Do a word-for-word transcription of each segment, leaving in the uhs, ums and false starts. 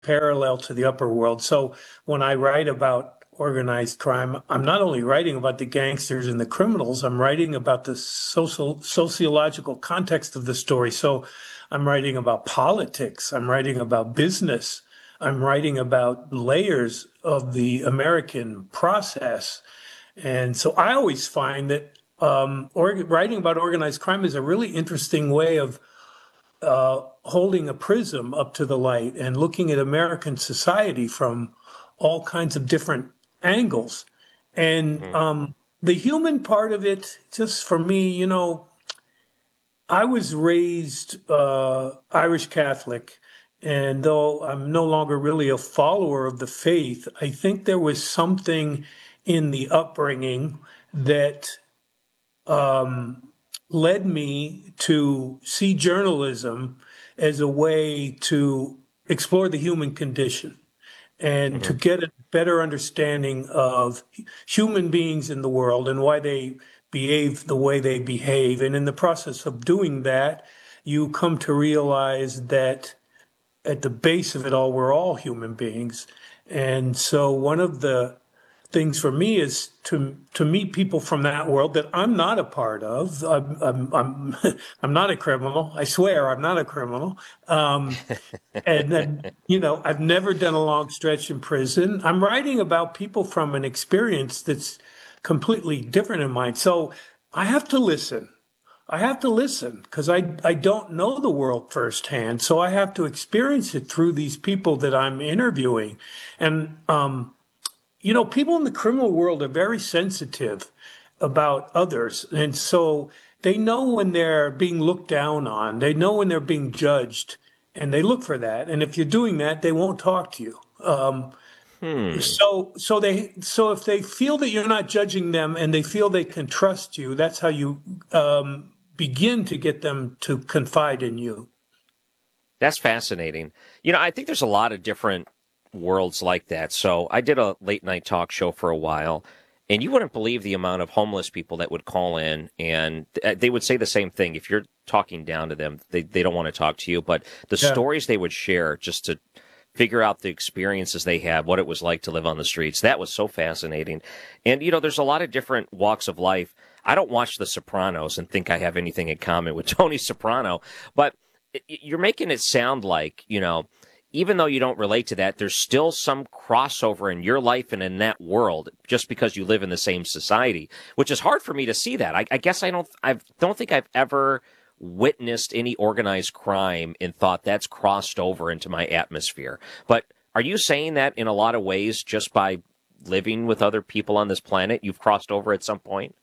parallel to the upper world. So when I write about organized crime, I'm not only writing about the gangsters and the criminals, I'm writing about the social sociological context of the story. So I'm writing about politics, I'm writing about business, I'm writing about layers of the American process. And so I always find that um, or, writing about organized crime is a really interesting way of uh, holding a prism up to the light and looking at American society from all kinds of different angles. And Mm. um, the human part of it, just for me, you know, I was raised uh, Irish Catholic. And though I'm no longer really a follower of the faith, I think there was something in the upbringing that um, led me to see journalism as a way to explore the human condition and to Hmm. get a better understanding of human beings in the world and why they behave the way they behave. And in the process of doing that, you come to realize that at the base of it all, we're all human beings. And so one of the things for me is to to meet people from that world that I'm not a part of. I'm I'm I'm, I'm not a criminal. I swear I'm not a criminal. Um, and then you know I've never done a long stretch in prison. I'm writing about people from an experience that's completely different in mine. So I have to listen. I have to listen because I I don't know the world firsthand. So I have to experience it through these people that I'm interviewing, and um, you know, people in the criminal world are very sensitive about others. And so they know when they're being looked down on, they know when they're being judged, and they look for that. And if you're doing that, they won't talk to you. Um, Hmm. so, so they, so if they feel that you're not judging them and they feel they can trust you, that's how you um, begin to get them to confide in you. That's fascinating. You know, I think there's a lot of different worlds like that. So I did a late night talk show for a while, and you wouldn't believe the amount of homeless people that would call in, and th- they would say the same thing. If you're talking down to them, they, they don't want to talk to you, but the Yeah. stories they would share just to figure out the experiences they had, what it was like to live on the streets, that was so fascinating. And, you know, there's a lot of different walks of life. I don't watch The Sopranos and think I have anything in common with Tony Soprano, but you're making it sound like, you know, even though you don't relate to that, there's still some crossover in your life and in that world just because you live in the same society, which is hard for me to see that. I, I guess I don't, I don't think I've ever witnessed any organized crime and thought that's crossed over into my atmosphere. But are you saying that in a lot of ways, just by living with other people on this planet, you've crossed over at some point?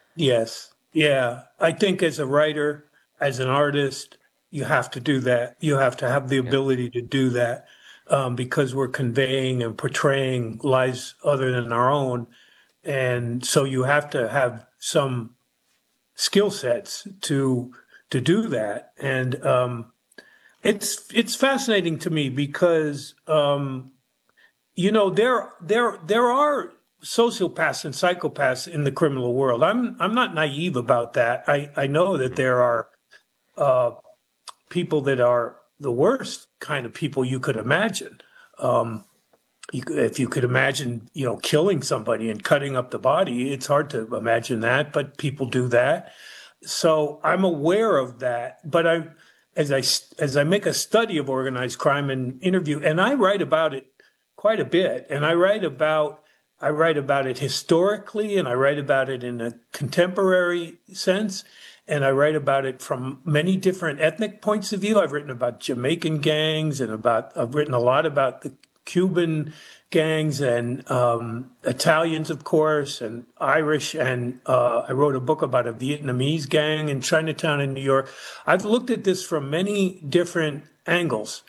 Yes. Yeah. I think as a writer, as an artist, you have to do that. You have to have the Yeah. ability to do that um, because we're conveying and portraying lives other than our own. And so you have to have some skill sets to to do that. And um, it's it's fascinating to me because um, you know, there there there are sociopaths and psychopaths in the criminal world. I'm I'm not naive about that. I I know that Mhm. there are uh, people that are the worst kind of people you could imagine. Um, you, if you could imagine, you know, killing somebody and cutting up the body, it's hard to imagine that, but people do that. So I'm aware of that. But I, as I as I make a study of organized crime and interview, and I write about it quite a bit, and I write about I write about it historically, and I write about it in a contemporary sense, and I write about it from many different ethnic points of view. I've written about Jamaican gangs, and about I've written a lot about the Cuban gangs and um, Italians, of course, and Irish. And uh, I wrote a book about a Vietnamese gang in Chinatown in New York. I've looked at this from many different angles.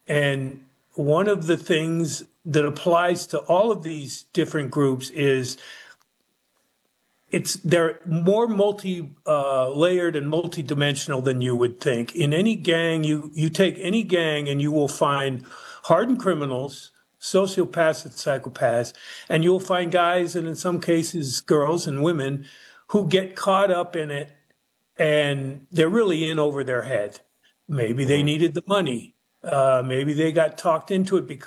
And one of the things that applies to all of these different groups is it's they're more multi uh, layered and multi-dimensional than you would think. In any gang, you you take any gang and you will find hardened criminals, sociopaths and psychopaths, and you'll find guys and in some cases girls and women who get caught up in it and they're really in over their head. Maybe they Mhm. needed the money. Uh, maybe they got talked into it because